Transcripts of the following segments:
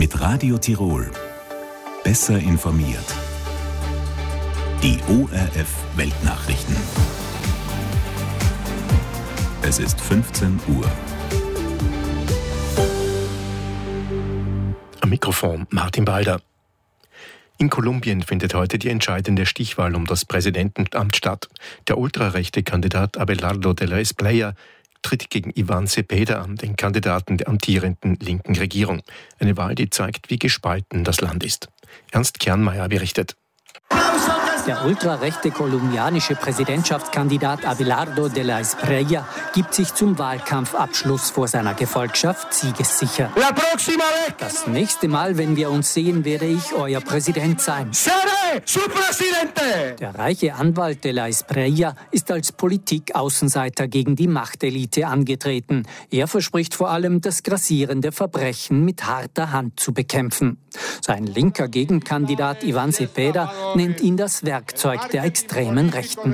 Mit Radio Tirol. Besser informiert. Die ORF-Weltnachrichten. Es ist 15 Uhr. Am Mikrofon Martin Balder. In Kolumbien findet heute die entscheidende Stichwahl um das Präsidentenamt statt. Der ultrarechte Kandidat Abelardo de la Espriella tritt gegen Iván Cepeda an, den Kandidaten der amtierenden linken Regierung. Eine Wahl, die zeigt, wie gespalten das Land ist. Ernst Kernmeier berichtet. Der ultrarechte kolumbianische Präsidentschaftskandidat Abelardo de la Espriella gibt sich zum Wahlkampfabschluss vor seiner Gefolgschaft siegessicher. Das nächste Mal, wenn wir uns sehen, werde ich euer Präsident sein. Der reiche Anwalt de la Espriella ist als Politikaußenseiter gegen die Machtelite angetreten. Er verspricht vor allem, das grassierende Verbrechen mit harter Hand zu bekämpfen. Sein linker Gegenkandidat Iván Cepeda nennt ihn das Werkzeug der extremen Rechten.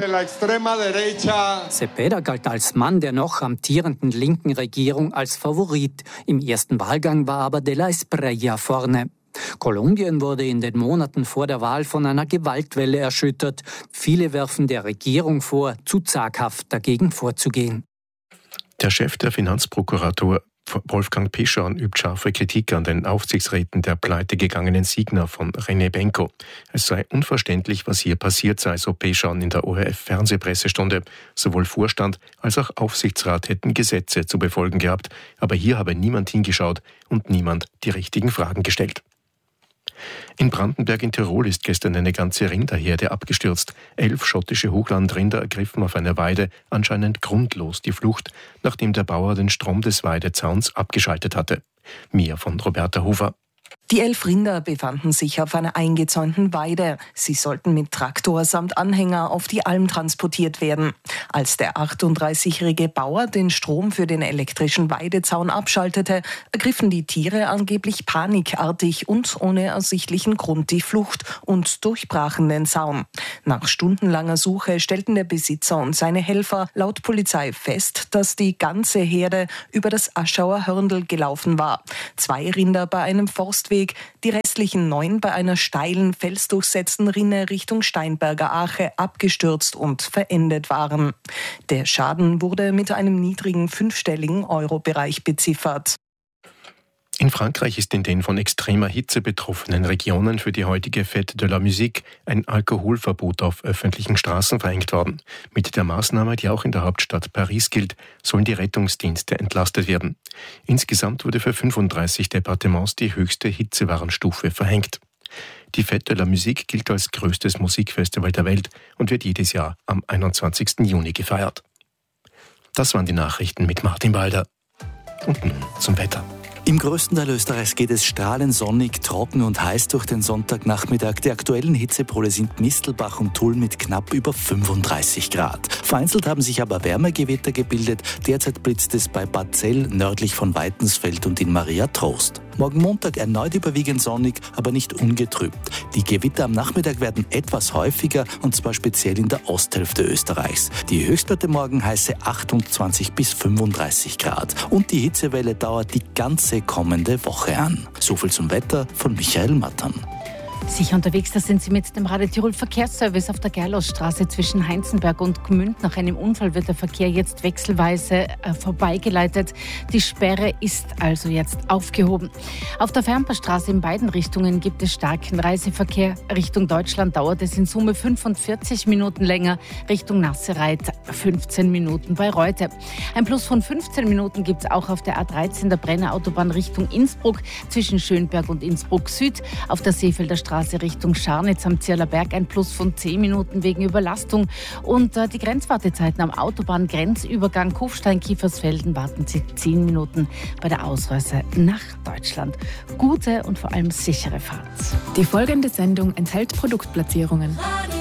Cepeda galt als Mann der noch amtierenden linken Regierung als Favorit. Im ersten Wahlgang war aber de la Espriella vorne. Kolumbien wurde in den Monaten vor der Wahl von einer Gewaltwelle erschüttert. Viele werfen der Regierung vor, zu zaghaft dagegen vorzugehen. Der Chef der Finanzprokuratur Wolfgang Pischorn übt scharfe Kritik an den Aufsichtsräten der pleitegegangenen Signa von René Benko. Es sei unverständlich, was hier passiert sei, so Pischorn in der ORF-Fernsehpressestunde. Sowohl Vorstand als auch Aufsichtsrat hätten Gesetze zu befolgen gehabt, aber hier habe niemand hingeschaut und niemand die richtigen Fragen gestellt. In Brandenberg in Tirol ist gestern eine ganze Rinderherde abgestürzt. 11 schottische Hochlandrinder ergriffen auf einer Weide anscheinend grundlos die Flucht, nachdem der Bauer den Strom des Weidezauns abgeschaltet hatte. Mehr von Roberta Hofer. Die 11 Rinder befanden sich auf einer eingezäunten Weide. Sie sollten mit Traktor samt Anhänger auf die Alm transportiert werden. Als der 38-jährige Bauer den Strom für den elektrischen Weidezaun abschaltete, ergriffen die Tiere angeblich panikartig und ohne ersichtlichen Grund die Flucht und durchbrachen den Zaun. Nach stundenlanger Suche stellten der Besitzer und seine Helfer laut Polizei fest, dass die ganze Herde über das Aschauer Hörndl gelaufen war. 2 Rinder bei einem Forstweg, die restlichen 9 bei einer steilen, felsdurchsetzten Rinne Richtung Steinberger Ache abgestürzt und verendet waren. Der Schaden wurde mit einem niedrigen 5-stelligen Euro-Bereich beziffert. In Frankreich ist in den von extremer Hitze betroffenen Regionen für die heutige Fête de la Musique ein Alkoholverbot auf öffentlichen Straßen verhängt worden. Mit der Maßnahme, die auch in der Hauptstadt Paris gilt, sollen die Rettungsdienste entlastet werden. Insgesamt wurde für 35 Departements die höchste Hitzewarnstufe verhängt. Die Fête de la Musique gilt als größtes Musikfestival der Welt und wird jedes Jahr am 21. Juni gefeiert. Das waren die Nachrichten mit Martin Balder. Und nun zum Wetter. Im größten Teil Österreichs geht es strahlend sonnig, trocken und heiß durch den Sonntagnachmittag. Die aktuellen Hitzepole sind Mistelbach und Tulln mit knapp über 35 Grad. Vereinzelt haben sich aber Wärmegewitter gebildet. Derzeit blitzt es bei Bad Zell, nördlich von Weitensfeld und in Maria Trost. Morgen Montag erneut überwiegend sonnig, aber nicht ungetrübt. Die Gewitter am Nachmittag werden etwas häufiger, und zwar speziell in der Osthälfte Österreichs. Die Höchstwerte morgen heiße 28 bis 35 Grad. Und die Hitzewelle dauert die ganze kommende Woche an. So viel zum Wetter von Michael Mattern. Sicher unterwegs, da sind Sie mit dem Radio Tirol Verkehrsservice auf der Gerlosstraße zwischen Heinzenberg und Gmünd. Nach einem Unfall wird der Verkehr jetzt wechselweise vorbeigeleitet. Die Sperre ist also jetzt aufgehoben. Auf der Fernpassstraße in beiden Richtungen gibt es starken Reiseverkehr. Richtung Deutschland dauert es in Summe 45 Minuten länger. Richtung Nassereit 15 Minuten bei Reute. Ein Plus von 15 Minuten gibt es auch auf der A13 der Brennerautobahn Richtung Innsbruck zwischen Schönberg und Innsbruck Süd. Auf der Seefelder Straße Richtung Scharnitz am Zierlerberg ein Plus von 10 Minuten wegen Überlastung. Und die Grenzwartezeiten am Autobahngrenzübergang Kufstein-Kiefersfelden warten Sie 10 Minuten bei der Ausreise nach Deutschland. Gute und vor allem sichere Fahrt. Die folgende Sendung enthält Produktplatzierungen.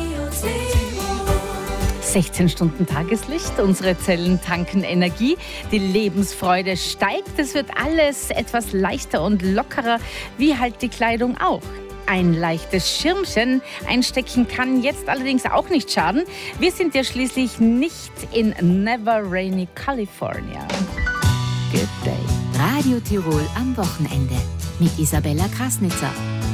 16 Stunden Tageslicht, unsere Zellen tanken Energie, die Lebensfreude steigt, es wird alles etwas leichter und lockerer, wie halt die Kleidung auch. Ein leichtes Schirmchen einstecken kann jetzt allerdings auch nicht schaden. Wir sind ja schließlich nicht in Never Rainy California. Good day. Radio Tirol am Wochenende. mit Isabella Krasnitzer.